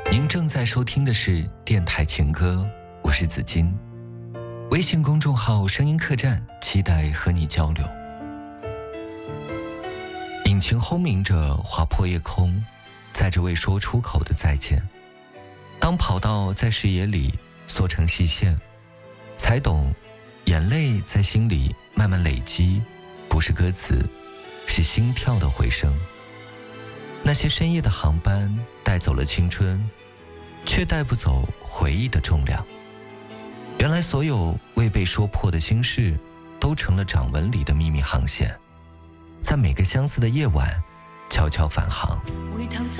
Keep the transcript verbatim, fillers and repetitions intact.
您正在收听的是电台情歌，我是子金。微信公众号声音客栈，期待和你交流。引擎轰鸣着划破夜空，载着未说出口的再见。当跑道在视野里缩成细线，才懂眼泪在心里慢慢累积，不是歌词，是心跳的回声。那些深夜的航班带走了青春，却带不走回忆的重量。原来所有未被说破的心事，都成了掌纹里的秘密航线，在每个相似的夜晚悄悄返航。